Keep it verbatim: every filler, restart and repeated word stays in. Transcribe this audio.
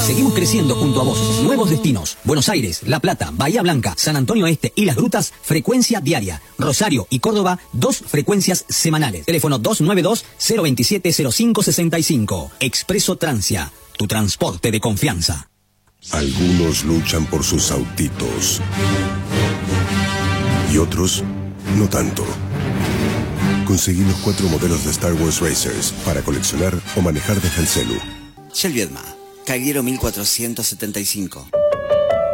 Seguimos creciendo junto a vos. Nuevos destinos. Buenos Aires, La Plata, Bahía Blanca, San Antonio Este y Las Grutas, frecuencia diaria. Rosario y Córdoba, dos frecuencias semanales. Teléfono dos nueve dos, cero veintisiete, cero cinco sesenta y cinco. Expreso Transia, tu transporte de confianza. Algunos luchan por sus autitos. Y otros, no tanto. Conseguí los cuatro modelos de Star Wars Racers para coleccionar o manejar desde el celu. Shell Viedma, Caguero mil cuatrocientos setenta y cinco.